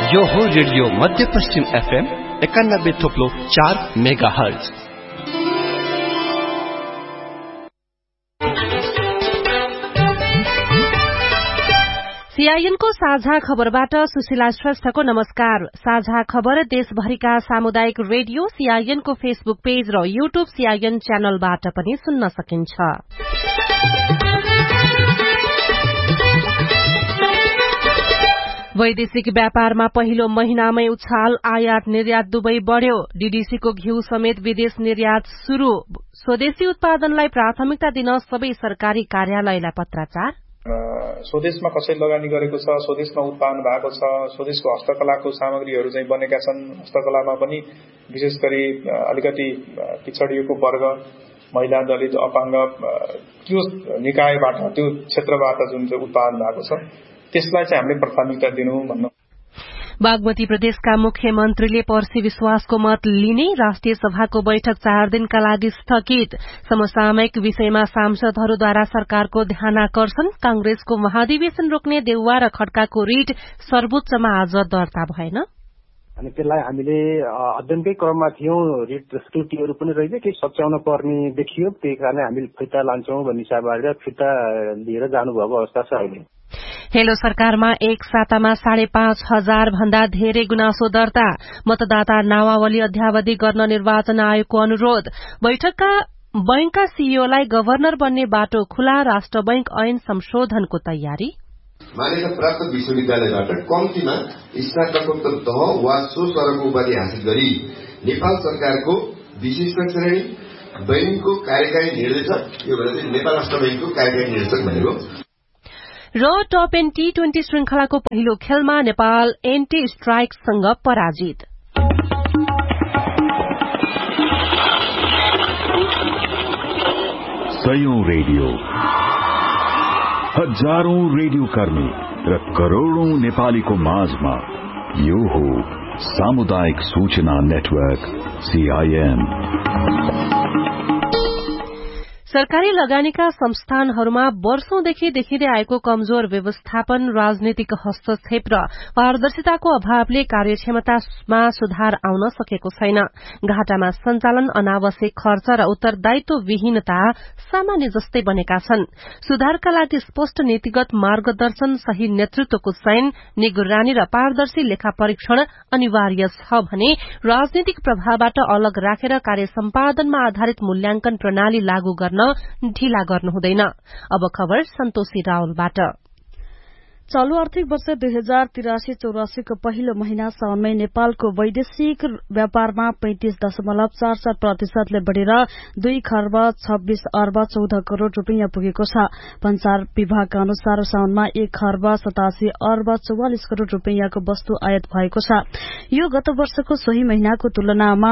यो हो रेडियो मध्यपश्चिम FM 91.4 megahertz. सीआईएनको साझा खबरबाट सुशीला श्रेष्ठको नमस्कार। साझा खबर देशभरिका सामुदायिक रेडियो सीआईएनको फेसबुक पेज र यूट्यूब सीआईएन च्यानलबाट पनि सुन्न सकिन्छ। वैदेशिक व्यापारमा पहिलो महिनामै उछाल, आयात निर्यात दुवै बढ़्यो। डीडीसीको घिउ समेत विदेश निर्यात शुरू। स्वदेशी उत्पादनलाई प्राथमिकता दिन सबै सरकारी कार्यालयलाई पत्राचार। स्वदेशमा कसैले लगानी गरेको छ, स्वदेशमा उत्पादन भएको छ, स्वदेशको हस्तकलाको सामग्रीहरू चाहिँ बनेका छन्। हस्तकलामा पनि विशेष गरी अलिकति पिछडिएको वर्ग, महिला, दलित, अपाङ्ग त्यो निकायबाट, त्यो क्षेत्रबाट जुन चाहिँ उत्पादन भएको छ त्यसलाई चाहिँ हामीले प्राथमिकता दिनु भन्नु। बागमती प्रदेशका मुख्यमन्त्रीले पर्सि विश्वासको मत लिने। राष्ट्रिय सभाको बैठक 4 दिनका लागि स्थगित। समसामयिक विषयमा सांसदहरूद्वारा सरकारको ध्यानाकर्षण। कांग्रेसको महाधिवेशन रोक्ने देउवा र खड्काको रिट सर्वोच्चमा आज दर्ता भएन। अनि त्यसलाई हामीले अध्ययनकै क्रममा थियौं। रिट त्रुटिहरू पनि रहेछ, केही सच्याउन पर्ने देखियो। त्यही कारणले हामीले फिर्ता लान्छौं भन्ने हिसाबबाट फिर्ता लिएर जानुभएको अवस्था छ अहिले। हेलो सरकारमा एक सातामा 5,500 भन्दा धेरै गुनासो दर्ता। मतदाता नामावली अध्यावधि गर्न निर्वाचन आयोगको अनुरोध। बैंकका सीईओलाई गभर्नर बन्ने बाटो खुला। राष्ट्र बैंक ऐन संशोधनको तयारी। मान्यता प्राप्त विश्वविद्यालयबाट कम्तीमा स्नातकोत्तर तह वा सो स्तरको उपाधि हासिल गरी नेपाल सरकारको विशिष्ट श्रेणी बैंकको कार्यकारी निर्देशक, यो भनेको नेपाल राष्ट्र बैंकको कार्यकारी निर्देशक भनेको। र टप एन्ड T20 श्रृंखलाको पहिलो खेलमा नेपाल एन्टी स्ट्राइकसँग पराजित। सयौं रेडियो, हजारौं रेडियो कर्मी र करोड़ौं नेपालीको माझमा यो हो सामुदायिक सूचना नेटवर्क सीआईएन। सरकारी लगानीका संस्थानहरूमा वर्षौंदेखि देखिँदै आएको कमजोर व्यवस्थापन, राजनीतिक हस्तक्षेप र पारदर्शिताको अभावले कार्यक्षमतामा सुधार आउन सकेको छैन। घाटामा सञ्चालन, अनावश्यक खर्च र उत्तरदायित्वविहीनता सामान्य जस्तै बनेका छन्। सुधारका लागि स्पष्ट नीतिगत मार्गदर्शन, सही नेतृत्वको चयन, निगरानी र पारदर्शी लेखा परीक्षण अनिवार्य छ भने राजनीतिक प्रभावबाट अलग राखेर कार्य सम्पादनमा आधारित मूल्याङ्कन प्रणाली लागू गर्न ढिला गर्नु हुँदैन। अब खबर सन्तोषी रावलबाट। चालू आर्थिक वर्ष 2083-84 को पहिलो महिना साउनमै नेपालको वैदेशिक व्यापारमा 35.44% बढ़ेर 2 खर्ब 26 अर्ब 14 करोड़ रूपियाँ पुगेको छ। भन्सार विभागका अनुसार साउनमा 1 खर्ब 87 अर्ब 44 करोड़ रूपियाँको वस्तु आयात भएको छ। यो गत वर्षको सोही महिनाको तुलनामा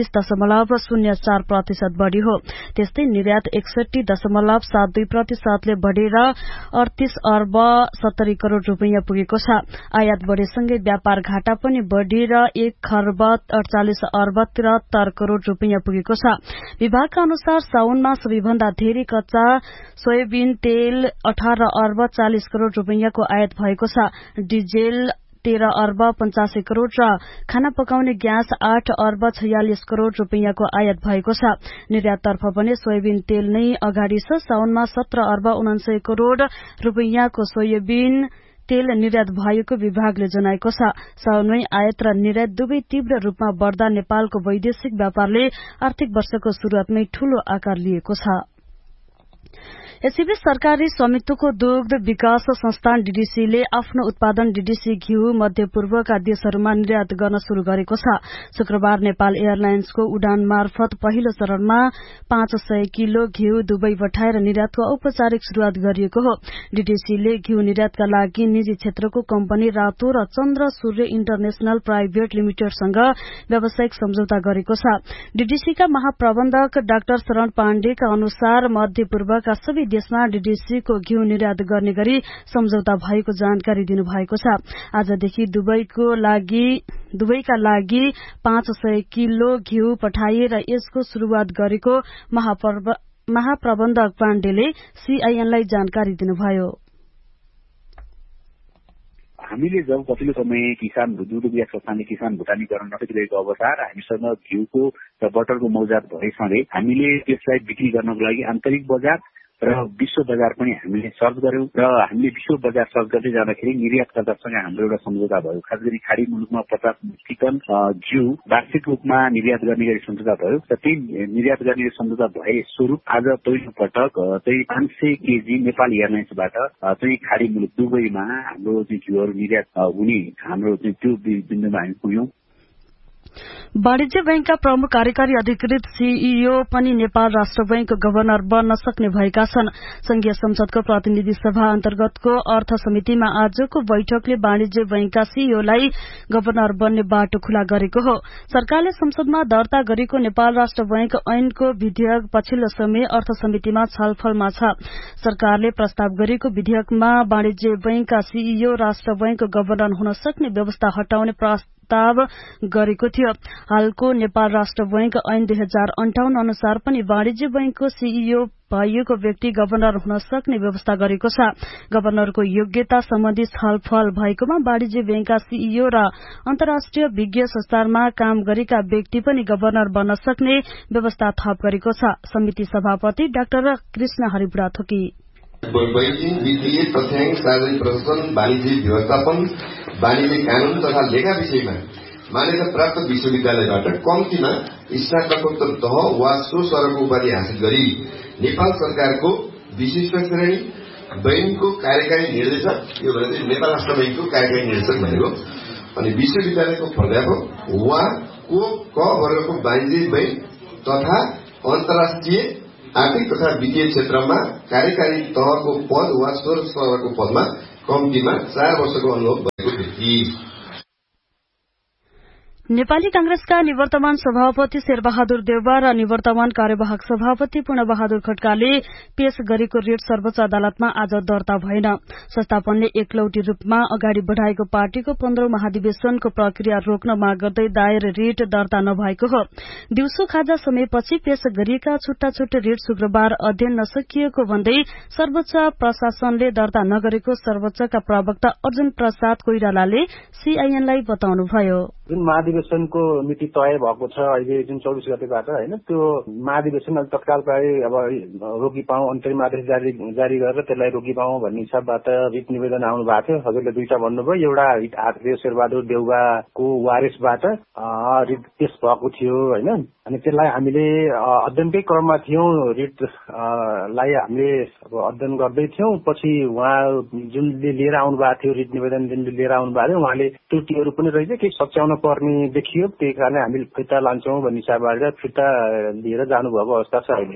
31.04% बढ़ी हो। त्यस्तै निर्यात 61.72% ले बढ़ेर 38 अर्ब 70 करोड़ रूपियाँ पुगेको छ। आयात बढ़ेसँगै व्यापार घाटा पनि बढ़ेर 1 खर्ब 48 अर्ब 73 करोड़ रूपियाँ पुगेको छ। विभागका अनुसार साउनमा सबैभन्दा धेरै कच्चा सोयाबिन तेल 18 अर्ब 40 करोड़ रूपियाँको आयात भएको छ। डिजेल 13 अर्ब 85 करोड़ र खाना पकाउने ग्यास 8 अर्ब 46 करोड़ रूपियाँको आयात भएको छ। निर्याततर्फ पनि सोयाबिन तेल नै अगाडि छ। साउनमा 17 अर्ब 69 करोड़ रूपियाँको सोयाबिन तेल निर्यात भएको विभागले जनाएको छ। साउनमै आयात र निर्यात दुवै तीव्र रूपमा बढ़दा नेपालको वैदेशिक व्यापारले आर्थिक वर्षको शुरूआतमै ठूलो आकार लिएको छ। यसैबीच सरकारी स्वामित्वको दुग्ध विकास संस्थान डीडीसीले आफ्नो उत्पादन डीडीसी घिउ मध्यपूर्वका देशहरूमा निर्यात गर्न शुरू गरेको छ। शुक्रबार नेपाल एयरलाइन्सको उडान मार्फत पहिलो चरणमा 500 किलो घिउ दुबई पठाएर निर्यातको औपचारिक शुरूआत गरिएको हो। डीडीसीले घिउ निर्यातका लागि निजी क्षेत्रको कम्पनी रातो र चन्द्र सूर्य इन्टरनेशनल प्राइभेट लिमिटेडसँग व्यावसायिक सम्झौता गरेको छ। डीडीसीका महाप्रबन्धक डाक्टर शरण पाण्डेका अनुसार मध्यपूर्वका सबै देशमा डीडीसीको घिउ निर्यात गर्ने गरी सम्झौता भएको जानकारी दिनुभएको छ। आजदेखि दुबईका लागि 500 किलो घिउ पठाइएर यसको शुरूआत गरेको महाप्रबन्धक पाण्डेले सीआईएनलाई जानकारी दिनुभयो। हामीले जब पछिल्लो समय किसान दुध विकास संस्थानले किसान भुटानीकरण नसकिरहेको अवस्था र हामीसँग घिउको र बटरको मौजात भएसँगै हामीले त्यसलाई बिक्री गर्नको लागि आन्तरिक बजार र विश्व बजार पनि हामीले सर्च गर्यौं र हामीले विश्व बजार सर्च गर्दै जाँदाखेरि निर्यातकर्तासँग हाम्रो एउटा सम्झौता भयो। खास गरी खाडी मुलुकमा 50 मेट्रिक टन घिउ वार्षिक रूपमा निर्यात गर्ने गरी सम्झौता भयो र त्यही निर्यात गर्ने सम्झौता भए स्वरूप आज पहिलो पटक चाहिँ 500 केजी नेपाल एयरलाइन्सबाट चाहिँ खाडी मुलुक दुबईमा हाम्रो चाहिँ घिउहरू निर्यात हुने हाम्रो चाहिँ त्यो बिन्दुमा हामी पुग्यौं। वाणिज्य बैंकका प्रमुख कार्यकारी अधिकृत सीईओ पनि नेपाल राष्ट्र बैंकको गभर्नर बन्न सक्ने भएका छन्। संघीय संसदको प्रतिनिधि सभा अन्तर्गतको अर्थ समितिमा आजको बैठकले वाणिज्य बैंकका सीईओलाई गभर्नर बन्ने बाटो खुला गरेको हो। सरकारले संसदमा दर्ता गरेको नेपाल राष्ट्र बैंक ऐनको विधेयक पछिल्लो समय अर्थ समितिमा छलफलमा छ। सरकारले प्रस्ताव गरेको विधेयकमा वाणिज्य बैंकका सीईओ राष्ट्र बैंकको गभर्नर हुन सक्ने व्यवस्था हटाउने प्रस्ताव गरेको थियो। हालको नेपाल राष्ट्र बैंक ऐन 2058 अनुसार पनि वाणिज्य बैंकको सीईओ भइएको व्यक्ति गभर्नर हुन सक्ने व्यवस्था गरेको छ। गभर्नरको योग्यता सम्बन्धी छलफल भएकोमा वाणिज्य बैंकका सीईओ र अन्तर्राष्ट्रिय विज्ञ संस्थानमा काम गरेका व्यक्ति पनि गभर्नर बन्न सक्ने व्यवस्था थप गरेको छ। समिति सभापति डाक्टर कृष्ण हरिबुढा थोकी बैंकिङ वित्तीय तथ्याङ्क सार्वजनिक प्रशासन वाणिज्य व्यवस्थापन वाणिज्य कानून तथा लेखा विषयमा मान्यता प्राप्त विश्वविद्यालयबाट कम्तीमा स्नातकोत्तर तह वा सो स्तरको उपाधि हासिल गरी नेपाल सरकारको विशिष्ट श्रेणी बैंकको कार्यकारी निर्देशक, यो भनेको नेपाल राष्ट्र बैंकको कार्यकारी निर्देशक भनेको, अनि विश्वविद्यालयको प्राध्यापक वा को क वर्गको वाणिज्य बैंक तथा अन्तर्राष्ट्रिय आर्थिक तथा वित्तीय क्षेत्रमा कार्यकारी तहको पद वा सो स्तरको पदमा कम्तीमा 4 वर्षको अनुभव भएको व्यक्ति। नेपाली कांग्रेसका निवर्तमान सभापति शेरबहादुर देउवा र निवर्तमान कार्यवाहक सभापति पूर्णबहादुर खड्काले पेश गरेको रिट सर्वोच्च अदालतमा आज दर्ता भएन। संस्थापनले एकलौटी रूपमा अगाडि बढ़ाएको पार्टीको 15औं महाधिवेशनको प्रक्रिया रोक्न माग गर्दै दायर रिट दर्ता नभएको हो। दिउँसो खाजा समयपछि पेश गरिएका छुट्टा छुट्टै रिट शुक्रबार अध्ययन नसकिएको भन्दै सर्वोच्च प्रशासनले दर्ता नगरेको सर्वोच्चका प्रवक्ता अर्जुन प्रसाद कोइरालाले सीआईएनलाई बताउनुभयो। जुन महाधिवेशनको मिति तय भएको छ अहिले जुन 24 गतेबाट हैन, त्यो महाधिवेशन तत्काल प्राय अब रोकी पाऊँ अन्तरिम आदेश जारी गरेर त्यसलाई रोकी पाऊँ भन्ने हिसाबबाट रिट निवेदन आउनु भएको थियो। हजुरले दुईटा भन्नुभयो, एउटा रिट आएको शेरबहादुर देउवाको वारिसबाट रिट पेश भएको थियो हैन, अनि त्यसलाई हामीले अध्ययनकै क्रममा थियौं। रिट लाई हामीले अध्ययन गर्दै थियौं। पछि उहाँ जुनले लिएर आउनु भएको थियो रिट निवेदन जुनले लिएर आउनु भएको थियो उहाँले त्रुटिहरू पनि रहेछ, केही सच्याउन पर्ने देखियो, त्यही कारण हामीले फिर्ता लान्छौं भन्ने हिसाबबाट फिर्ता लिएर जानुभएको अवस्था छ अहिले।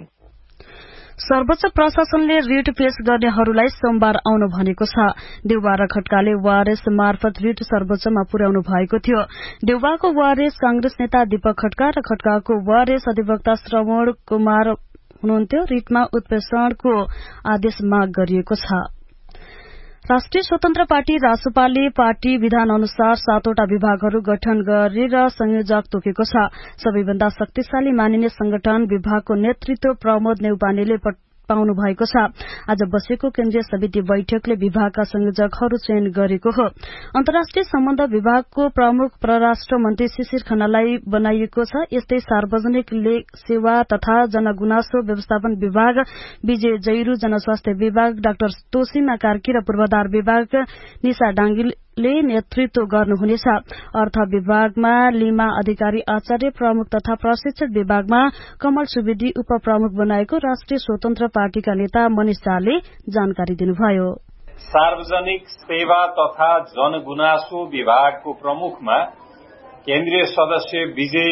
सर्वोच्च प्रशासनले रिट पेश गर्नेहरूलाई सोमबार आउनु भनेको छ। देउवा र खड्काले वारेस मार्फत रिट सर्वोच्चमा पुर्याउनु भएको थियो। देउवाको वारेस कांग्रेस नेता दीपक खड्का र खड्काको वारेस अधिवक्ता श्रवण कुमार हुनुहुन्थ्यो। रिटमा उत्प्रेषणको आदेश माग गरिएको छ। राष्ट्रिय स्वतन्त्र पार्टी रासपाले पार्टी विधान अनुसार 7वटा विभागहरू गठन गरेर संयोजक तोकेको छ। सबैभन्दा शक्तिशाली मानिने संगठन विभागको नेतृत्व प्रमोद नेउपानेले पाउनु भएको छ। आज बसेको केन्द्रीय समिति बैठकले विभागका संयोजकहरू चयन गरेको हो। अन्तर्राष्ट्रिय सम्बन्ध विभागको प्रमुख परराष्ट्र मन्त्री शिशिर खनाललाई बनाइएको छ। यस्तै सार्वजनिक सेवा तथा जनगुनासो व्यवस्थापन विभाग विजय जैरू, जनस्वास्थ्य विभाग डाक्टर तोसीमा कार्की र पूर्वाधार विभाग निशा डांगीले नेतृत्व गर्नुहुनेछ। अर्थ विभागमा लीमा अधिकारी आचार्य प्रमुख तथा प्रशिक्षण विभागमा कमल सुवेदी उपप्रमुख बनाएको राष्ट्रिय स्वतन्त्र पार्टीका नेता मनिष झाले जानकारी दिनुभयो। सार्वजनिक सेवा तथा जनगुनासो विभागको प्रमुखमा केन्द्रीय सदस्य विजय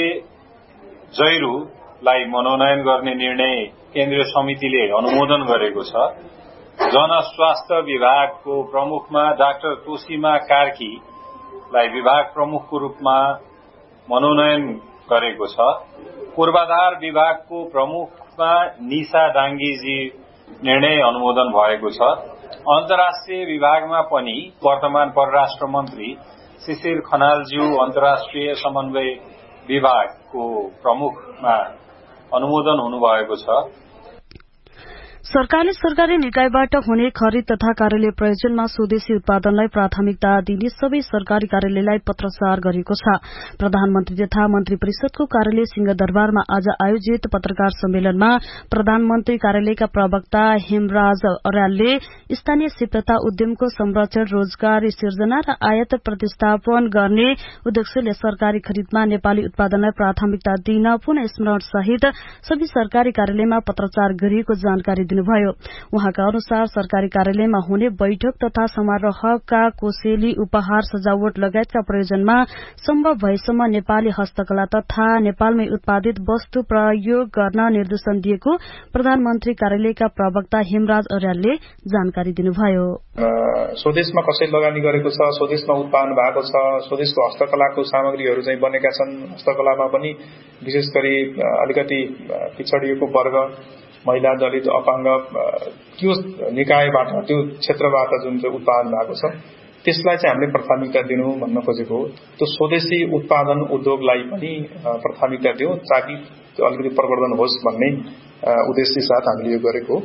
जैरूलाई मनोनयन गर्ने निर्णय केन्द्रीय समितिले अनुमोदन गरेको छ। जनस्वास्थ्य विभागको प्रमुखमा डाक्टर तोसीमा कार्कीलाई विभाग प्रमुखको रूपमा मनोनयन गरेको छ। पूर्वाधार विभागको प्रमुखमा निशा डांगीजी निर्णय अनुमोदन भएको छ। अन्तर्राष्ट्रिय विभागमा पनि वर्तमान परराष्ट्र मन्त्री शिशिर खनालज्यू अन्तर्राष्ट्रिय समन्वय विभागको प्रमुखमा अनुमोदन हुनुभएको छ। सरकारले सरकारी निकायबाट हुने खरिद तथा कार्यालय प्रयोजनमा स्वदेशी उत्पादनलाई प्राथमिकता दिने सबै सरकारी कार्यालयलाई पत्राचार गरेको छ। प्रधानमन्त्री तथा मन्त्री परिषदको कार्यालय सिंहदरबारमा आज आयोजित पत्रकार सम्मेलनमा प्रधानमन्त्री कार्यालयका प्रवक्ता हेमराज अर्यालले स्थानीय सिप तथा उद्यमको संरक्षण, रोजगार सिर्जना र आयात प्रतिस्थापन गर्ने उद्देश्यले सरकारी खरिदमा नेपाली उत्पादनलाई प्राथमिकता दिन पुनः स्मरण सहित सबै सरकारी कार्यालयमा पत्राचार गरिएको जानकारी दिनुभयो। उहाँका अनुसार सरकारी कार्यालयमा हुने बैठक तथा समारोहका कोसेली, उपहार, सजावट लगायतका प्रयोजनमा सम्भव भएसम्म नेपाली हस्तकला तथा नेपालमै उत्पादित वस्तु प्रयोग गर्न निर्देशन दिएको प्रधानमन्त्री कार्यालयका प्रवक्ता हेमराज अर्यालले जानकारी दिनुभयो। स्वदेशमा कसैले लगानी गरेको छ, स्वदेशमा उत्पादन भएको छ, स्वदेशको हस्तकलाको सामग्रीहरू चाहिँ बनेका छन्। हस्तकलामा पनि विशेष गरी अलिकति पिछडिएको वर्ग, महिला, दलित, अपाङ्ग, त्यो निकायबाट, त्यो क्षेत्रबाट जुन चाहिँ उत्पादन भएको छ त्यसलाई चाहिँ हामीले प्राथमिकता दिनु भन्न खोजेको हो। त्यो स्वदेशी उत्पादन उद्योगलाई पनि प्राथमिकता दिउँ ताकि अलिकति प्रवर्धन होस् भन्ने उद्देश्य साथ हामीले यो गरेको हो।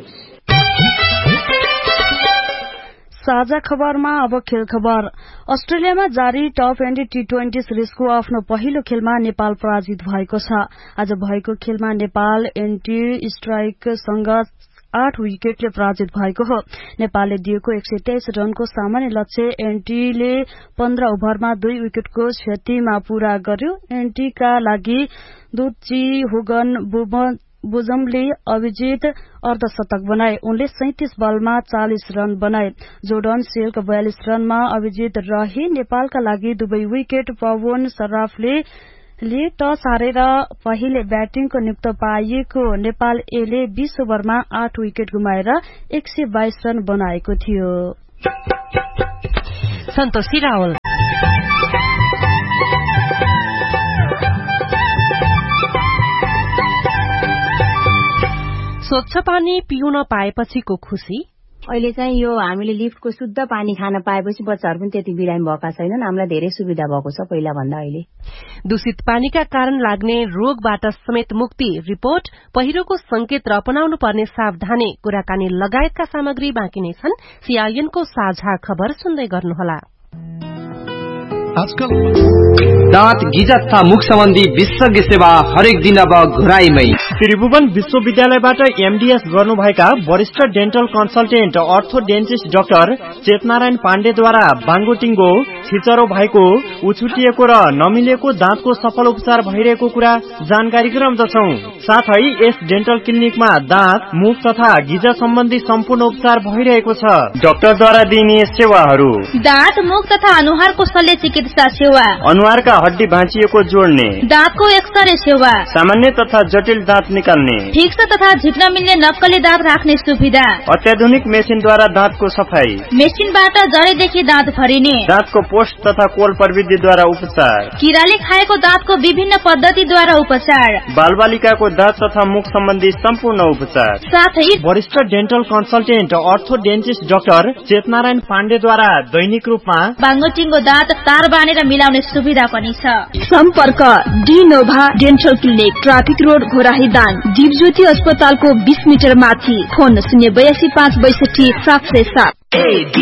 साझा खबरमा अब खेल खबर। अस्ट्रेलियामा जारी टप 20 T20 सिरिजको आफ्नो पहिलो खेलमा नेपाल पराजित भएको छ। आज भएको खेलमा नेपाल एन्टी स्ट्राइकसँग 8 विकेटले पराजित भएको हो। नेपालले दिएको 123 रनको सामान्य लक्ष्य एन्टीले 15 ओभरमा 2 विकेटको क्षतिमा पूरा गर्यो। एन्टीका लागि दुची हुगन बुजमले अभिजित अर्धशतक बनाए। उनले 37 बलमा 40 रन बनाए। जोर्डन सेल्क 42 रनमा अभिजित रहे। नेपालका लागि 2 विकेट पवन सराफले टस हारेर पहिले ब्याटिङको नियुक्त पाइएको नेपाल एले 20 ओभरमा 8 विकेट गुमाएर 122 रन बनाएको थियो। सन्तोषी रावल। स्वच्छ पानी पिउन पाएपछिको खुशी। अहिले चाहिँ यो हामीले लिफ्टको शुद्ध पानी खान पाएपछि बच्चाहरू पनि त्यति बिरामी भएका छैनन्। हामीलाई धेरै सुविधा भएको छ पहिला भन्दा अहिले। दूषित पानीका कारण लाग्ने रोगबाट समेत मुक्ति, रिपोर्ट, पहिरोको संकेत र अपनाउनु पर्ने सावधानी, कुराकानी लगायतका सामग्री बाँकी नै छन्। सीआईएनको साझा खबर सुन्दै गर्नुहोला। आजकल दाँत, गिजा तथा मुख सम्बन्धी विशेषज्ञ सेवा हरेक दिन अब घुराईमै। त्रिभुवन विश्वविद्यालयबाट एमडीएस गर्नुभएका वरिष्ठ डेन्टल कन्सल्टेन्ट अर्थोडेन्टिस्ट डाक्टर चेतनारायण पाण्डेद्वारा बाङ्गोटिङ्गो, छिचरो भएको, उछुटिएको र नमिलेको दाँतको सफल उपचार भइरहेको कुरा जानकारी गराउँदछौं। साथै यस डेन्टल क्लिनिकमा दाँत, मुख तथा गिजा सम्बन्धी सम्पूर्ण उपचार भइरहेको छ। डाक्टरद्वारा दिइने सेवाहरू: दाँत, मुख तथा अनुहारको शल्य चिकित्सा सेवा, अनुहारका हड्डी भाँचिएको जोड्ने, दाँतको एक्सरे सेवा, सामान्य तथा जटिल दाँत निकाल्ने, फिक्स तथा झिक्न मिल्ने नक्कली दाँत राख्ने सुविधा, अत्याधुनिक मेसिनद्वारा दाँतको सफाई, मेसिनबाट जडेदेखि दाँत भरिने, दाँतको पोस्ट तथा कोल प्रविधिद्वारा उपचार, किराले खाएको दाँतको विभिन्न पद्धतिद्वारा उपचार, बालबालिकाको दाँत तथा मुख सम्बन्धी सम्पूर्ण उपचार, साथै वरिष्ठ डेन्टल कन्सल्टेन्ट अर्थोडेन्टिस्ट डाक्टर चेतनारायण पाण्डेद्वारा दैनिक रूपमा बाङ्गोटिङ्गो दाँत तार बानेर मिलाउने सुविधा पनि छ। सम्पर्क डिनोभा dental clinic, traffic road, Ghorahi Dang, Dipjyoti अस्पतालको 20 मिटर माथि। फोन 082 562 707।